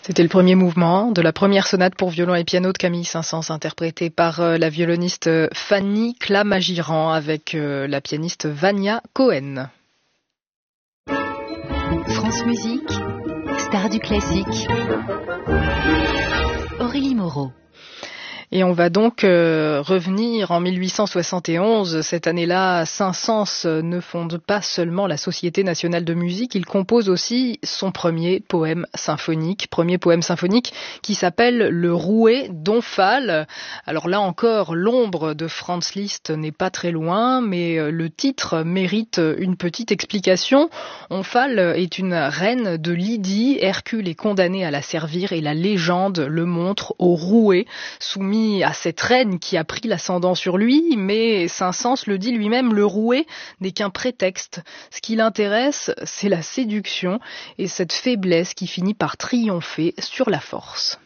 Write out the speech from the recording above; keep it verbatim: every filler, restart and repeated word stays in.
C'était le premier mouvement de la première sonate pour violon et piano de Camille Saint-Saëns, interprétée par la violoniste Fanny Clamagiran avec la pianiste Vania Cohen. France Musique, star du classique, Aurélie Moreau. Et on va donc euh, revenir en mille huit cent soixante et onze. Cette année-là, Saint-Saëns ne fonde pas seulement la Société nationale de musique, il compose aussi son premier poème symphonique, premier poème symphonique qui s'appelle Le Rouet d'Omphale. Alors là encore, l'ombre de Franz Liszt n'est pas très loin, mais le titre mérite une petite explication. Omphale est une reine de Lydie, Hercule est condamné à la servir et la légende le montre au rouet, soumis à cette reine qui a pris l'ascendant sur lui, mais Saint-Saëns le dit lui-même, le rouet n'est qu'un prétexte. Ce qui l'intéresse, c'est la séduction et cette faiblesse qui finit par triompher sur la force.